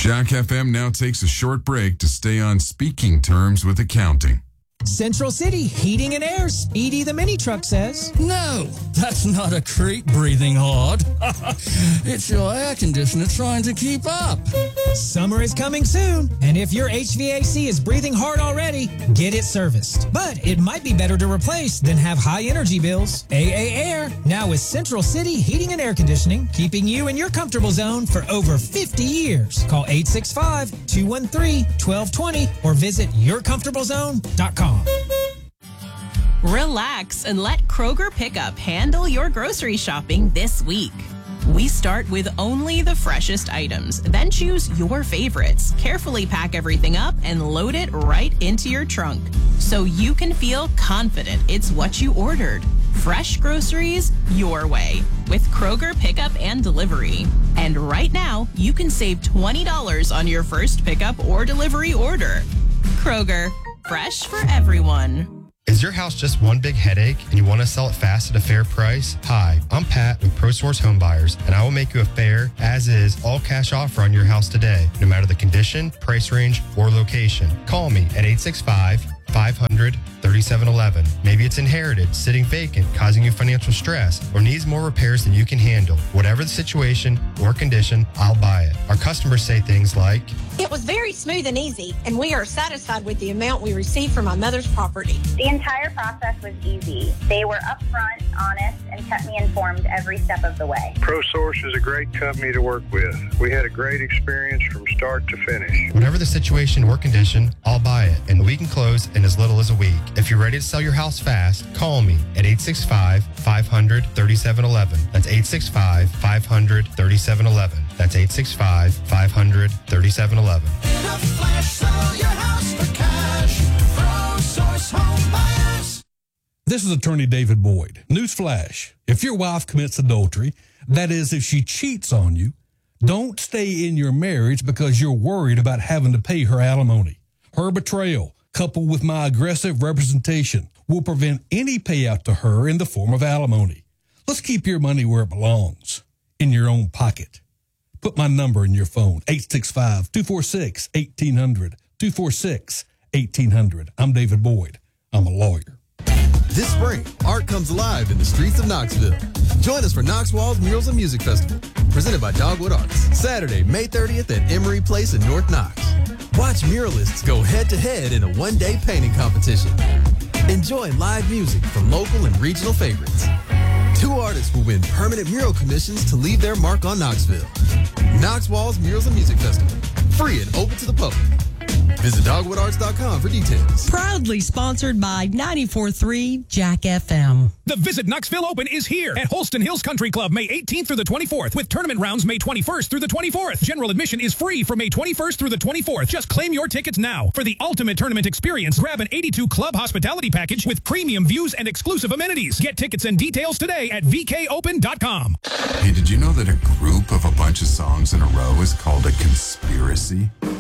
Jack FM now takes a short break to stay on speaking terms with accounting. Central City Heating and Air, Speedy the mini truck says. No, that's not a creep breathing hard. It's your air conditioner trying to keep up. Summer is coming soon, and if your HVAC is breathing hard already, get it serviced. But it might be better to replace than have high energy bills. AA Air, now with Central City Heating and Air Conditioning, keeping you in your comfortable zone for over 50 years. Call 865-213-1220 or visit yourcomfortablezone.com. Relax and let Kroger Pickup handle your grocery shopping this week. We start with only the freshest items, then choose your favorites, carefully pack everything up, and load it right into your trunk so you can feel confident it's what you ordered. Fresh groceries your way with Kroger Pickup and Delivery. And right now, you can save $20 on your first pickup or delivery order. Kroger, fresh for everyone. Is your house just one big headache and you want to sell it fast at a fair price? Hi, I'm Pat with ProSource Home Buyers, and I will make you a fair, as-is, all-cash offer on your house today, no matter the condition, price range, or location. Call me at 865-500-3711. Maybe it's inherited, sitting vacant, causing you financial stress, or needs more repairs than you can handle. Whatever the situation or condition, I'll buy it. Our customers say things like, "It was very smooth and easy, and we are satisfied with the amount we received from my mother's property." The entire process was easy. They were upfront, honest, and kept me informed every step of the way. ProSource is a great company to work with. We had a great experience from start to finish. Whatever the situation or condition, I'll buy it, and we can close in as little as a week. If you're ready to sell your house fast, call me at 865-500-3711. That's 865-500-3711. That's 865-500-3711. In a flash, sell your house for cash. ProSource Home Buyers. This is Attorney David Boyd. Newsflash. If your wife commits adultery, that is, if she cheats on you, don't stay in your marriage because you're worried about having to pay her alimony. Her betrayal, coupled with my aggressive representation, will prevent any payout to her in the form of alimony. Let's keep your money where it belongs, in your own pocket. Put my number in your phone, 865-246-1800, 246-1800. I'm David Boyd. I'm a lawyer. This spring, art comes alive in the streets of Knoxville. Join us for Knox Walls Murals and Music Festival, presented by Dogwood Arts, Saturday, May 30th at Emery Place in North Knox. Watch muralists go head-to-head in a one-day painting competition. Enjoy live music from local and regional favorites. 2 artists will win permanent mural commissions to leave their mark on Knoxville. Knox Walls Murals and Music Festival, free and open to the public. Visit dogwoodarts.com for details. Proudly sponsored by 94.3 Jack FM. The Visit Knoxville Open is here at Holston Hills Country Club May 18th through the 24th with tournament rounds May 21st through the 24th. General admission is free from May 21st through the 24th. Just claim your tickets now. For the ultimate tournament experience, grab an 82 club hospitality package with premium views and exclusive amenities. Get tickets and details today at vkopen.com. Hey, did you know that a group of a bunch of songs in a row is called a conspiracy?